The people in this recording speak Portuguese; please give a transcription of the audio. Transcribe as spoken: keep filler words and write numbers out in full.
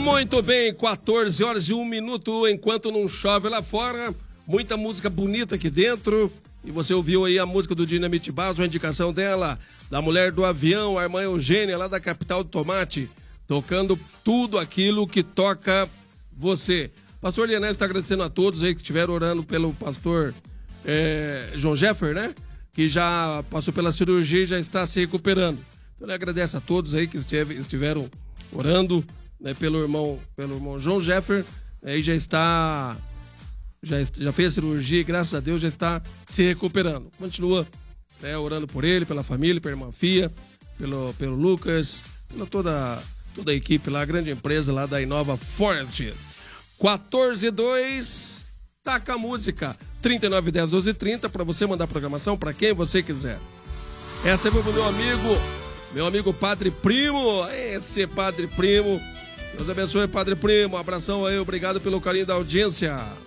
Muito bem, quatorze horas e um minuto, enquanto não chove lá fora, muita música bonita aqui dentro. E você ouviu aí a música do Dinamite Basso, a indicação dela, da Mulher do Avião, a irmã Eugênia, lá da capital do tomate, tocando tudo aquilo que toca você. Pastor Lianés está agradecendo a todos aí que estiveram orando pelo pastor é, João Jeffer, né? Que já passou pela cirurgia e já está se recuperando. Então ele agradece a todos aí que estiveram orando, né, pelo irmão, pelo irmão João Jeffer, aí já está, já, já fez a cirurgia e graças a Deus já está se recuperando. Continua, né, orando por ele, pela família, pela irmã Fia, pelo, pelo Lucas, pela toda, toda a equipe lá, a grande empresa lá da Inova Forest. quatorze e dois, taca a música, trinta e nove, dez, doze e trinta, para você mandar programação para quem você quiser. Essa é pro meu amigo, meu amigo Padre Primo, esse Padre Primo. Deus abençoe, Padre Primo. Um abração aí, obrigado pelo carinho da audiência.